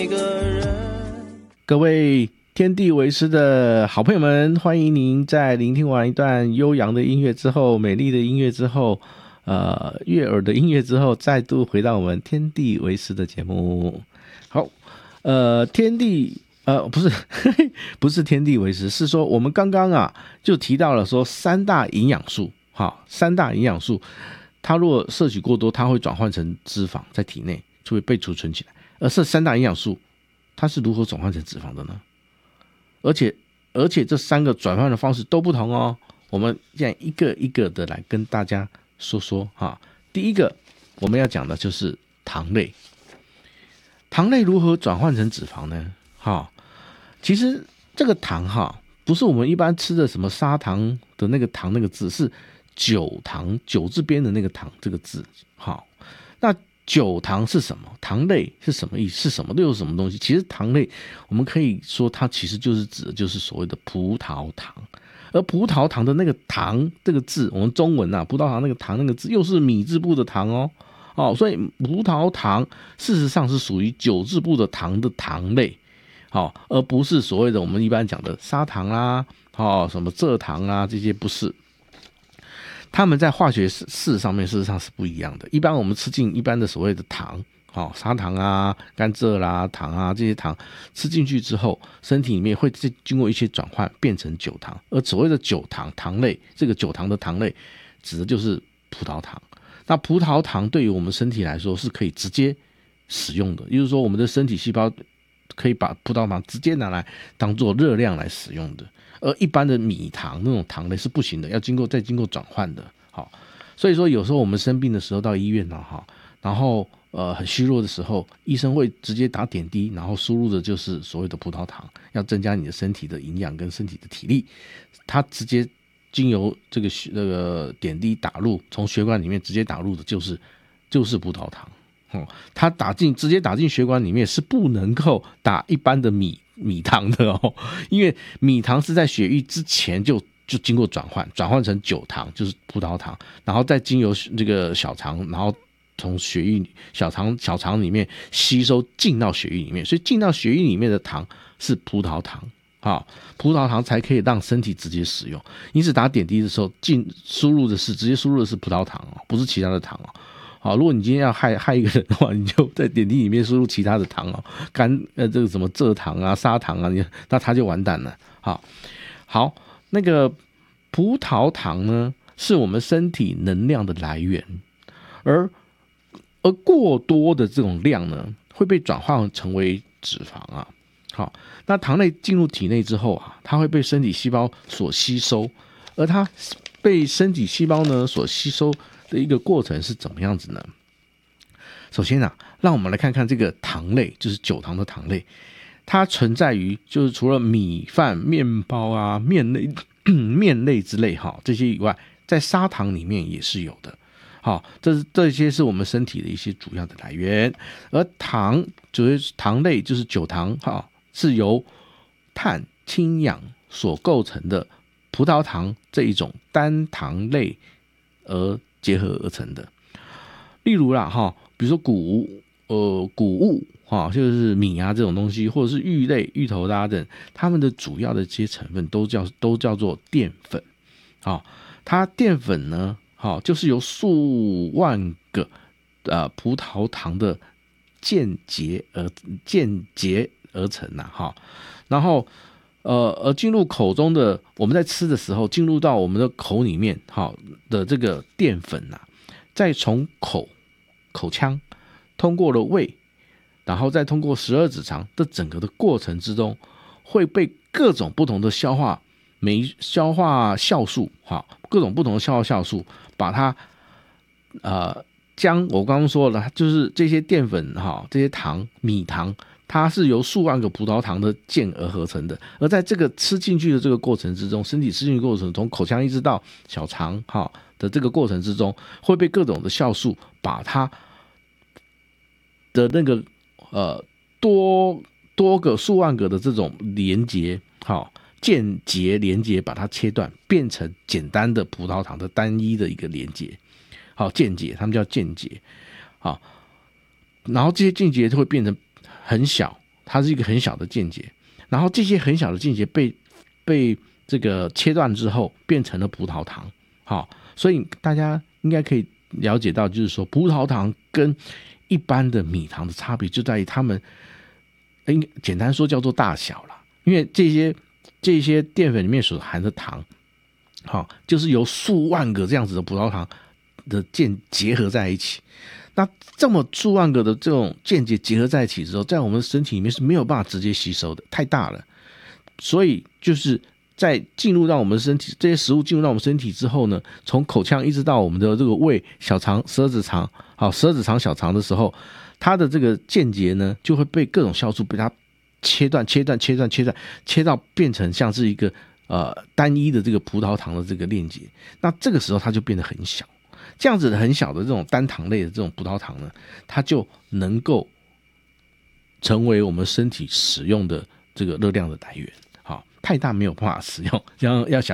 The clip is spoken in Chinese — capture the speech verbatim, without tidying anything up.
每个人。 各位天地为师的好朋友们，欢迎您在聆听完一段悠扬的音乐之后，美丽的音乐之后，呃，悦耳的音乐之后，再度回到我们天地为师的节目。好，呃，天地呃不是不是天地为师，是说我们刚刚啊就提到了说三大营养素，好，三大营养素，它如果摄取过多，它会转换成脂肪在体内，就会被储存起来。而这三大营养素，它是如何转换成脂肪的呢？而且而且这三个转换的方式都不同哦。我们现在一个一个的来跟大家说说哈。第一个我们要讲的就是糖类，糖类如何转换成脂肪呢？哈，其实这个糖哈，不是我们一般吃的什么砂糖的那个糖那个字，是酒糖酒字边的那个糖这个字。好，那酒糖是什么？糖类是什么意思？是什么？都有什么东西？其实糖类，我们可以说它其实就是指的就是所谓的葡萄糖，而葡萄糖的那个糖这个字，我们中文啊，葡萄糖那个糖那个字又是米字部的糖哦，哦，所以葡萄糖事实上是属于酒字部的糖的糖类，好、哦，而不是所谓的我们一般讲的砂糖啊，哦，什么蔗糖啊，这些不是。它们在化学式上面事实上是不一样的。一般我们吃进一般的所谓的糖，哦，砂糖啊、甘蔗啦、糖啊这些糖吃进去之后，身体里面会经过一些转换变成酒糖。而所谓的酒糖糖类，这个酒糖的糖类指的就是葡萄糖。那葡萄糖对于我们身体来说是可以直接使用的，也就是说我们的身体细胞可以把葡萄糖直接拿来当做热量来使用的。而一般的米糖那种糖类是不行的，要经过再经过转换的。好，所以说有时候我们生病的时候到医院呢，哈，然后呃很虚弱的时候，医生会直接打点滴，然后输入的就是所谓的葡萄糖，要增加你的身体的营养跟身体的体力。它直接经由这个那个点滴打入，从血管里面直接打入的就是就是葡萄糖。哦，它打进直接打进血管里面是不能够打一般的米。米糖的哦，因为米糖是在血液之前就就经过转换，转换成酒糖，就是葡萄糖，然后再经由这个小肠，然后从血液小肠小肠里面吸收进到血液里面，所以进到血液里面的糖是葡萄糖，好，葡萄糖才可以让身体直接使用。因此打点滴的时候，进输入的是直接输入的是葡萄糖哦，不是其他的糖哦。好，如果你今天要害害一个人的话，你就在点滴里面输入其他的糖哦，甘呃这个什么蔗糖啊、砂糖啊，你那他就完蛋了。好，好，那个葡萄糖呢，是我们身体能量的来源，而而过多的这种量呢，会被转换成为脂肪啊。好，那糖类进入体内之后啊，它会被身体细胞所吸收，而它被身体细胞呢所吸收的一个过程是怎么样子呢？首先啊，让我们来看看这个糖类，就是酒糖的糖类，它存在于就是除了米饭、面包啊、面类、面类之类哈这些以外，在砂糖里面也是有的。好，这这些是我们身体的一些主要的来源。而糖，就是糖类，就是酒糖哈，是由碳、氢、氧所构成的葡萄糖这一种单糖类而结合而成的。例如啦哈，比如说谷呃谷物哈，就是米啊这种东西，或者是芋类、芋头啦等，它们的主要的这些成分都叫都叫做淀粉。好，它淀粉呢，好就是由数万个呃葡萄糖的间结而间结而成呐、啊、哈，然后。呃，而进入口中的，我们在吃的时候，进入到我们的口里面，好的这个淀粉啊，再从口口腔通过了胃，然后再通过十二指肠的整个的过程之中，会被各种不同的消化酶、消化酵素，哈，各种不同的消化酵素，把它呃将我刚刚说了，就是这些淀粉哈，这些糖、米糖。它是由数万个葡萄糖的键而合成的，而在这个吃进去的这个过程之中，身体吃进去的过程，从口腔一直到小肠哈的这个过程之中，会被各种的酵素把它的那个呃多多个数万个的这种连结，好间接连结，把它切断，变成简单的葡萄糖的单一的一个连结，好间接，他们叫间接，好，然后这些间接就会变成。很小它是一个很小的间节，然后这些很小的间节被被这个切断之后变成了葡萄糖。好，所以大家应该可以了解到，就是说葡萄糖跟一般的米糖的差别就在于它们，应简单说叫做大小啦，因为这些这些淀粉里面所含的糖，好，就是由数万个这样子的葡萄糖的键结合在一起。那这么数万个的这种间接结合在一起之后，在我们身体里面是没有办法直接吸收的，太大了。所以就是在进入到我们身体，这些食物进入到我们身体之后呢，从口腔一直到我们的这个胃、小肠、十二指肠，好，十二指肠、小肠的时候，它的这个间节呢，就会被各种酵素被它切断、切断、切断、切断，切到变成像是一个呃单一的这个葡萄糖的这个链接。那这个时候它就变得很小。这样子的很小的这种单糖类的这种葡萄糖呢，它就能够成为我们身体使用的这个热量的来源。好，太大没有办法使用，要要小